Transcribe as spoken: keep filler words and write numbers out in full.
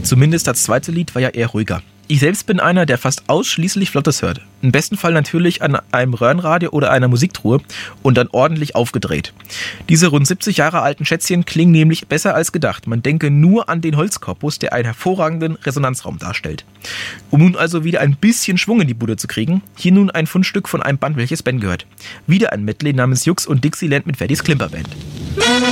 Zumindest das zweite Lied war ja eher ruhiger. Ich selbst bin einer, der fast ausschließlich Flottes hört. Im besten Fall natürlich an einem Röhrenradio oder einer Musiktruhe und dann ordentlich aufgedreht. Diese rund siebzig Jahre alten Schätzchen klingen nämlich besser als gedacht. Man denke nur an den Holzkorpus, der einen hervorragenden Resonanzraum darstellt. Um nun also wieder ein bisschen Schwung in die Bude zu kriegen, hier nun ein Fundstück von einem Band, welches Ben gehört. Wieder ein Medley namens Jux und Dixieland mit Verdis Klimperband.